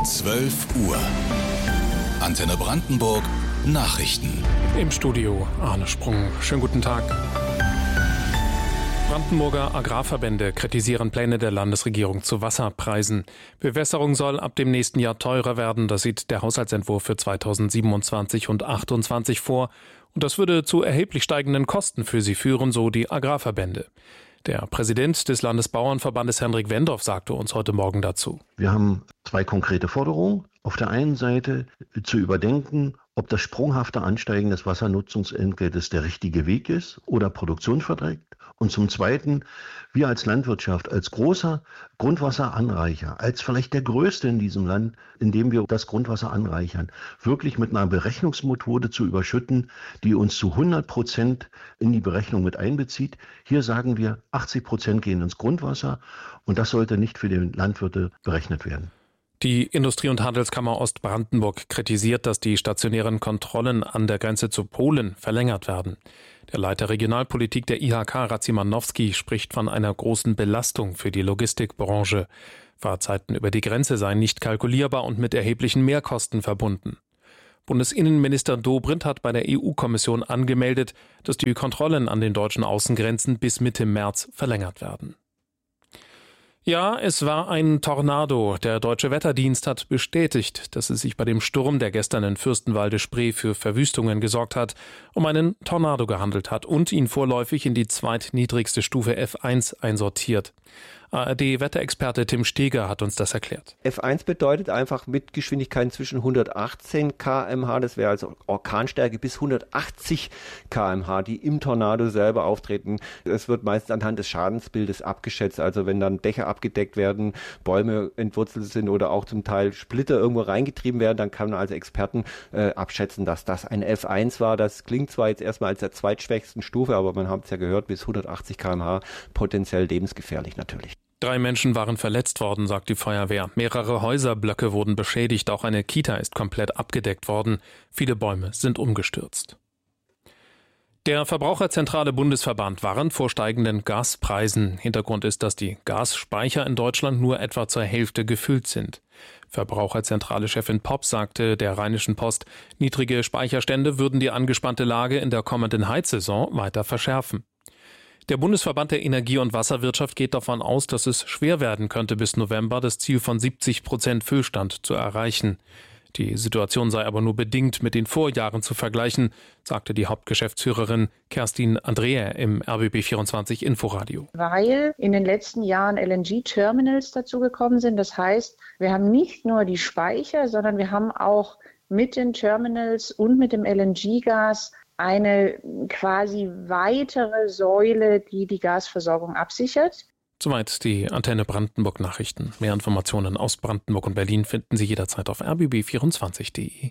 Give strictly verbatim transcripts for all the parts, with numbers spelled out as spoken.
zwölf Uhr. Antenne Brandenburg Nachrichten. Im Studio Arne Sprung. Schönen guten Tag. Brandenburger Agrarverbände kritisieren Pläne der Landesregierung zu Wasserpreisen. Bewässerung soll ab dem nächsten Jahr teurer werden. Das sieht der Haushaltsentwurf für zweitausendsiebenundzwanzig und achtundzwanzig vor. Und das würde zu erheblich steigenden Kosten für sie führen, so die Agrarverbände. Der Präsident des Landesbauernverbandes Hendrik Wendorf sagte uns heute Morgen dazu. Wir haben zwei konkrete Forderungen. Auf der einen Seite zu überdenken, ob das sprunghafte Ansteigen des Wassernutzungsentgeltes der richtige Weg ist oder Produktion verdrängt. Und zum Zweiten, wir als Landwirtschaft, als großer Grundwasseranreicher, als vielleicht der größte in diesem Land, in dem wir das Grundwasser anreichern, wirklich mit einer Berechnungsmethode zu überschütten, die uns zu hundert Prozent in die Berechnung mit einbezieht. Hier sagen wir, achtzig Prozent gehen ins Grundwasser und das sollte nicht für die Landwirte berechnet werden. Die Industrie- und Handelskammer Ostbrandenburg kritisiert, dass die stationären Kontrollen an der Grenze zu Polen verlängert werden. Der Leiter Regionalpolitik der I H K, Radzimanowski, spricht von einer großen Belastung für die Logistikbranche. Fahrzeiten über die Grenze seien nicht kalkulierbar und mit erheblichen Mehrkosten verbunden. Bundesinnenminister Dobrindt hat bei der E U-Kommission angemeldet, dass die Kontrollen an den deutschen Außengrenzen bis Mitte März verlängert werden. Ja, es war ein Tornado. Der Deutsche Wetterdienst hat bestätigt, dass es sich bei dem Sturm, der gestern in Fürstenwalde-Spree für Verwüstungen gesorgt hat, um einen Tornado gehandelt hat und ihn vorläufig in die zweitniedrigste Stufe F eins einsortiert. A R D-Wetterexperte Tim Steger hat uns das erklärt. F eins bedeutet einfach mit Geschwindigkeiten zwischen hundertachtzehn Kilometer pro Stunde, das wäre also Orkanstärke, bis hundertachtzig Kilometer pro Stunde, die im Tornado selber auftreten. Es wird meist anhand des Schadensbildes abgeschätzt, also wenn dann Dächer abgedeckt werden, Bäume entwurzelt sind oder auch zum Teil Splitter irgendwo reingetrieben werden, dann kann man als Experten äh, abschätzen, dass das ein F eins war. Das klingt zwar jetzt erstmal als der zweitschwächsten Stufe, aber man hat es ja gehört, bis hundertachtzig Kilometer pro Stunde, potenziell lebensgefährlich natürlich. Drei Menschen waren verletzt worden, sagt die Feuerwehr. Mehrere Häuserblöcke wurden beschädigt, auch eine Kita ist komplett abgedeckt worden. Viele Bäume sind umgestürzt. Der Verbraucherzentrale Bundesverband warnt vor steigenden Gaspreisen. Hintergrund ist, dass die Gasspeicher in Deutschland nur etwa zur Hälfte gefüllt sind. Verbraucherzentrale-Chefin Popp sagte der Rheinischen Post, niedrige Speicherstände würden die angespannte Lage in der kommenden Heizsaison weiter verschärfen. Der Bundesverband der Energie- und Wasserwirtschaft geht davon aus, dass es schwer werden könnte, bis November das Ziel von siebzig Prozent Füllstand zu erreichen. Die Situation sei aber nur bedingt mit den Vorjahren zu vergleichen, sagte die Hauptgeschäftsführerin Kerstin Andrea im R B B vierundzwanzig Inforadio. Weil in den letzten Jahren L N G-Terminals dazugekommen sind. Das heißt, wir haben nicht nur die Speicher, sondern wir haben auch mit den Terminals und mit dem L N G-Gas eine quasi weitere Säule, die die Gasversorgung absichert. Soweit die Antenne Brandenburg Nachrichten. Mehr Informationen aus Brandenburg und Berlin finden Sie jederzeit auf r b b vierundzwanzig punkt d e.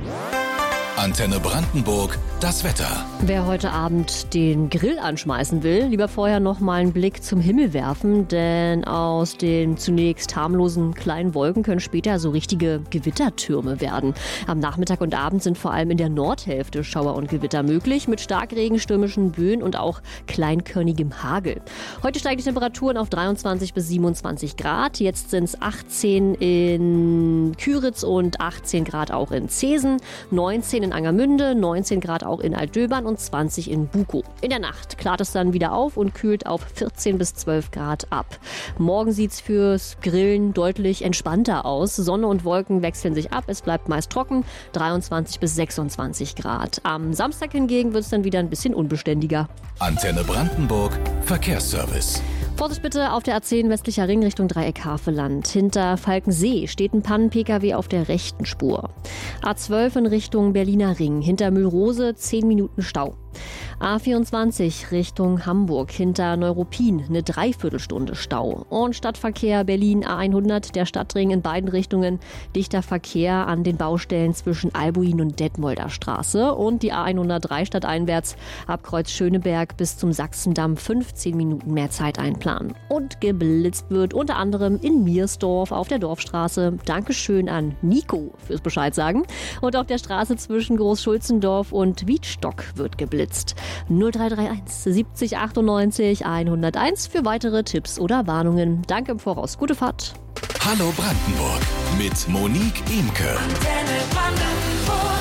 Antenne Brandenburg, das Wetter. Wer heute Abend den Grill anschmeißen will, lieber vorher noch mal einen Blick zum Himmel werfen, denn aus den zunächst harmlosen kleinen Wolken können später so richtige Gewittertürme werden. Am Nachmittag und Abend sind vor allem in der Nordhälfte Schauer und Gewitter möglich, mit Starkregen, stürmischen Böen und auch kleinkörnigem Hagel. Heute steigen die Temperaturen auf dreiundzwanzig bis siebenundzwanzig Grad. Jetzt sind es achtzehn in Küritz und achtzehn Grad auch in Zeesen, neunzehn in Angermünde, neunzehn Grad auch in Altdöbern und zwanzig in Bukow. In der Nacht klart es dann wieder auf und kühlt auf vierzehn bis zwölf Grad ab. Morgen sieht es fürs Grillen deutlich entspannter aus. Sonne und Wolken wechseln sich ab. Es bleibt meist trocken, dreiundzwanzig bis sechsundzwanzig Grad. Am Samstag hingegen wird es dann wieder ein bisschen unbeständiger. Antenne Brandenburg, Verkehrsservice. Vorsicht bitte auf der A zehn westlicher Ring Richtung Dreieck Havelland. Hinter Falkensee steht ein Pannen-P K W auf der rechten Spur. A zwölf in Richtung Berliner Ring. Hinter Mühlrose zehn Minuten Stau. A vierundzwanzig Richtung Hamburg, hinter Neuruppin eine Dreiviertelstunde Stau. Und Stadtverkehr Berlin A hundert, der Stadtring in beiden Richtungen, dichter Verkehr an den Baustellen zwischen Albuin und Detmolder Straße. Und die A hundertdrei stadteinwärts ab Kreuz Schöneberg bis zum Sachsendamm fünfzehn Minuten mehr Zeit einplanen. Und geblitzt wird unter anderem in Miersdorf auf der Dorfstraße. Dankeschön an Nico fürs Bescheid sagen. Und auf der Straße zwischen Großschulzendorf und Wiedstock wird geblitzt. null drei drei eins siebzig achtundneunzig hunderteins für weitere Tipps oder Warnungen. Danke im Voraus. Gute Fahrt. Hallo Brandenburg mit Monique Imke. Antenne Brandenburg.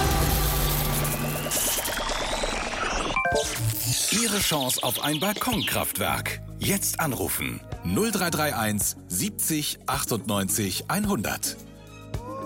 Ihre Chance auf ein Balkonkraftwerk. Jetzt anrufen null drei drei eins siebzig achtundneunzig hundert.